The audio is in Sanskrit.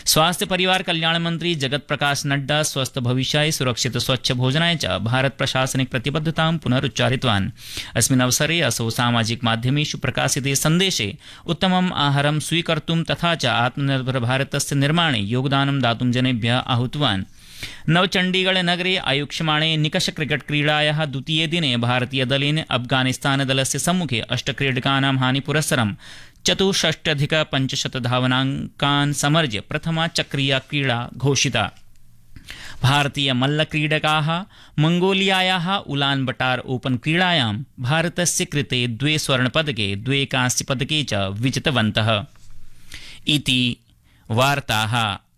स्वास्थ्य परिवार कल्याण मंत्री जगत प्रकाश नड्डा स्वस्थ भविष्याय सुरक्षित स्वच्छ भोजनाय च भारत प्रशासनिक प्रतिबद्धतां पुनरुच्चारितवान्। अस्मिन् अवसरे असौ सामाजिक माध्यमेषु प्रकाशिते सन्देशे उत्तमम् आहारं स्वीकर्तुं तथा च आत्मनिर्भर भारतस्य निर्माणे योगदानं दातुं जनेभ्यः आहूतवान्। नवचण्डीगढ़ नगरे आयोक्ष्यमाणे निकष क्रिकेट क्रीडायाः द्वितीये दिने भारतीय दलेन अफगानिस्तान दलस्य सम्मुखे 8 क्रीडकानां हानिपुरस्सरं 64,500 धावनाङ्कान् समर्ज्य प्रथमा चक्रीया क्रीडा घोषिता। भारतीय मल्लक्रीडकाः मंगोलियायाः उलान बटार ओपन क्रीडायां भारतस्य कृते 2 स्वर्णपदके 2 कांस्यपदके च विजितवन्तः। इति वार्ताः।